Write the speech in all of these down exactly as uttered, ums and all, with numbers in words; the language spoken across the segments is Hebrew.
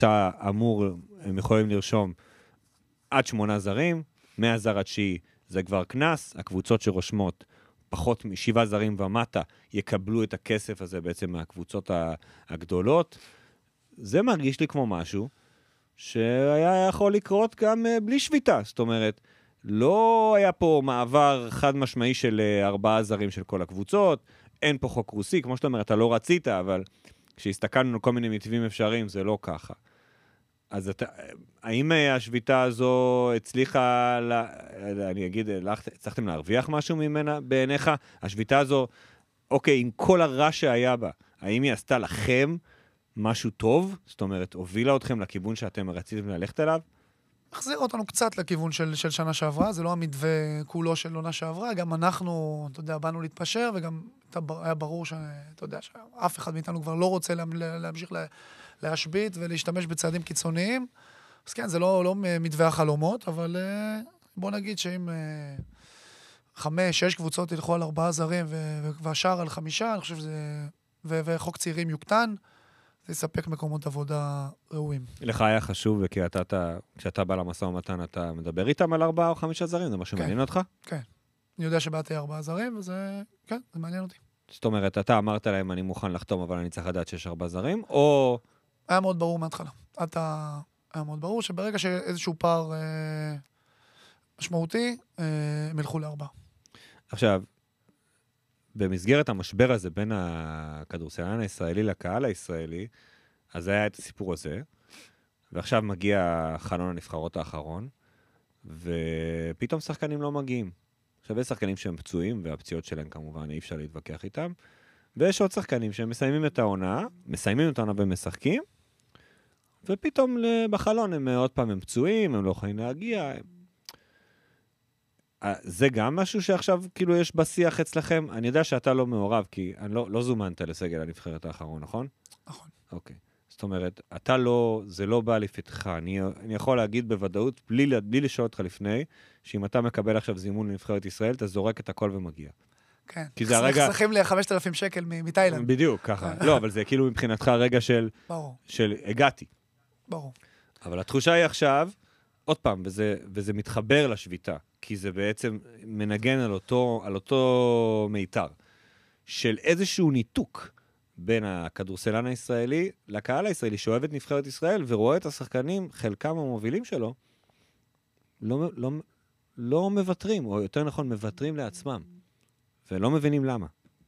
אתה אמור, הם יכולים לרשום עד שמונה זרים, מהזר התשיעי זה כבר כנס, הקבוצות שרושמות פחות משבעה זרים ומטה יקבלו את הכסף הזה בעצם מהקבוצות הגדולות. זה מרגיש לי כמו משהו שהיה יכול לקרות גם בלי שביתה. זאת אומרת, לא היה פה מעבר חד משמעי של ארבעה זרים של כל הקבוצות, אין פה חוק רוסי, כמו שאתה אומר, אתה לא רצית, אבל כשהסתכלנו על כל מיני מתווים אפשריים, זה לא ככה. אז אתה, האם השביתה הזו הצליחה, לה, אני אגיד, הצלחתם להרוויח משהו ממנה בעיניך? השביתה הזו, אוקיי, עם כל הרע שהיה בה, האם היא עשתה לכם משהו טוב? זאת אומרת, הובילה אתכם לכיוון שאתם רציתם ללכת אליו? החזיר אותנו קצת לכיוון של, של שנה שעברה, זה לא המתווה כולו של עונה שעברה, גם אנחנו, אתה יודע, באנו להתפשר, וגם היה ברור שאתה יודע, שאף אחד מאיתנו כבר לא רוצה להמשיך לה, להשבית ולהשתמש בצעדים קיצוניים. אז כן, זה לא, לא מתווה החלומות, אבל בוא נגיד שאם חמש, שש קבוצות ילכו על ארבעה זרים, והשאר על חמישה, אני חושב שזה, וחוק צעירים יוקטן, זה יספק מקומות עבודה ראויים. לך היה חשוב, כי אתה, כשאתה בא למשא ומתן, אתה מדבר איתם על ארבעה או חמישה זרים? זה משהו מעניין אותך? כן. אני יודע שבאתי ארבעה זרים, וזה, כן, זה מעניין אותי. זאת אומרת, אתה אמרת להם, אני מוכן לחתום, אבל אני צריך לדעת שיש ארבעה זרים, או... היה מאוד ברור מההתחלה. אתה, היה מאוד ברור שברגע שאיזשהו פער אה, משמעותי, אה, הם ילכו לארבעה. עכשיו, במסגרת המשבר הזה בין הכדורסלן הישראלי לקהל הישראלי, אז היה את הסיפור הזה, ועכשיו מגיע חלון הנבחרות האחרון, ופתאום שחקנים לא מגיעים. עכשיו יש שחקנים שהם פצועים, והפציעות שלהם כמובן אי אפשר להתווכח איתם, ויש עוד שחקנים שהם מסיימים את העונה, מסיימים את העונה ומשחקים, ופתאום בחלון הם עוד פעם הם פצועים, הם לא יכולים להגיע, הם... זה גם משהו שעכשיו כאילו יש בשיח אצלכם? אני יודע שאתה לא מעורב, כי אני לא, לא זומנת לסגל הנבחרת האחרון, נכון? נכון. אוקיי. זאת אומרת, אתה לא, זה לא בא לפתך. אני, אני יכול להגיד בוודאות, בלי, בלי לשאול אותך לפני, שאם אתה מקבל עכשיו זימון לנבחרת ישראל, אתה זורק את הכל ומגיע. כן. כי זה הרגע... חסכים לי חמשת אלפים שקל מתאילנד. בדיוק, ככה. לא, אבל זה כאילו מבחינתך הרגע של... ברור. של הגעתי. ברור. אבל התחושה היא עכשיו, עוד פעם, וזה, וזה מתחבר לשביתה, כי זה בעצם מנגן על אותו, על אותו מיתר, של איזשהו ניתוק בין הכדורסלן הישראלי לקהל הישראלי, שאוהב את נבחרת ישראל, ורואה את השחקנים, חלקם המובילים שלו, לא, לא, לא מבטרים, או יותר נכון, מבטרים לעצמם, ולא מבינים למה.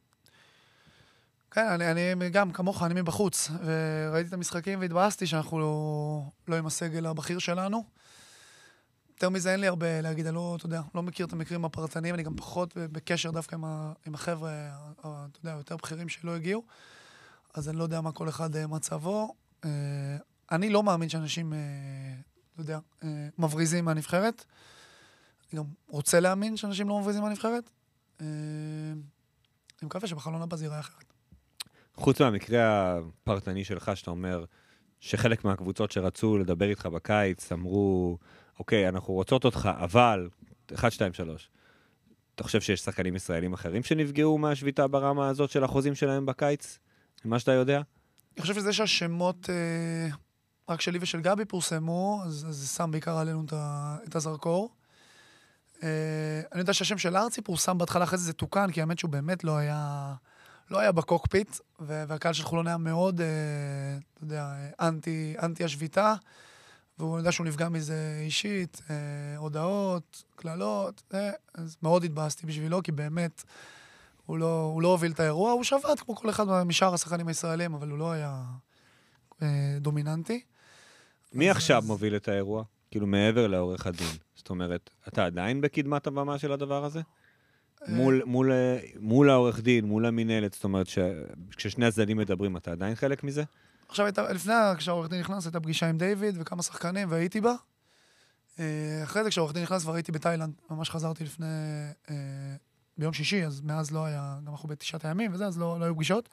כן, אני, אני גם כמוך, אני מבחוץ, וראיתי את המשחקים והתבאסתי שאנחנו לא, לא עם הסגל הבכיר שלנו. יותר מזה אין לי הרבה להגיד, אני לא, אתה יודע, לא מכיר את המקרים הפרטניים, אני גם פחות בקשר דווקא עם, ה, עם החבר'ה, אתה יודע, יותר בכירים שלא הגיעו, אז אני לא יודע מה כל אחד מצבו. אני לא מאמין שאנשים, אתה יודע, מבריזים מהנבחרת. אני גם רוצה להאמין שאנשים לא מבריזים מהנבחרת. אני מקווה שבחלון הבא זה ייראה אחרת. חוץ מהמקרה הפרטני שלך, שאתה אומר שחלק מהקבוצות שרצו לדבר איתך בקיץ, אמרו, אוקיי, אנחנו רוצות אותך, אבל, אחת, שתיים, שלוש. אתה חושב שיש שחקנים ישראלים אחרים שנפגעו מהשביתה ברמה הזאת של החוזים שלהם בקיץ? מה שאתה יודע? אני חושב שזה שהשמות אה, רק שלי ושל גבי פורסמו, אז זה שם בעיקר עלינו את הזרקור. אה, אני יודע שהשם של ארצי פורסם בהתחלה, אחרי זה זה תוקן, כי האמת שהוא באמת לא היה, לא היה בקוקפיט, והקהל של חולון היה מאוד, אה, אתה יודע, אנטי, אנטי השביתה, והוא יודע שהוא נפגע מזה אישית, אה, הודעות, כללות, אה, אז מאוד התבאסתי בשבילו, כי באמת הוא לא, הוא לא הוביל את האירוע, הוא שבת כמו כל אחד משאר השחקנים הישראלים, אבל הוא לא היה אה, דומיננטי. מי אז, עכשיו אז... מוביל את האירוע? כאילו מעבר לעורך הדין. זאת אומרת, אתה עדיין בקדמת הבמה של הדבר הזה? אה... מול, מול, מול העורך דין, מול המנהלת, זאת אומרת, ש... כששני הצדדים מדברים, אתה עדיין חלק מזה? עכשיו, לפני, כשהעורך דין נכנס, הייתה פגישה עם דיוויד וכמה שחקנים, והייתי בה. אחרי זה, כשהעורך דין נכנס, כבר הייתי בתאילנד. ממש חזרתי לפני, ביום שישי, אז מאז לא היה, גם אנחנו בתשעת הימים וזה, אז לא, לא היו פגישות.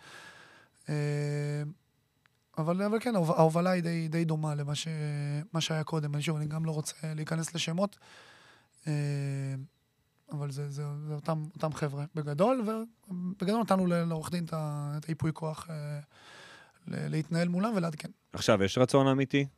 אבל, אבל כן, ההובלה היא די, די דומה למה ש, מה שהיה קודם. אני שוב, אני גם לא רוצה להיכנס לשמות, אבל זה, זה, זה אותם, אותם חבר'ה בגדול, ובגדול נתנו לעורך דין את היפוי כוח להתנהל מולם ולעדכן. עכשיו, יש רצון אמיתי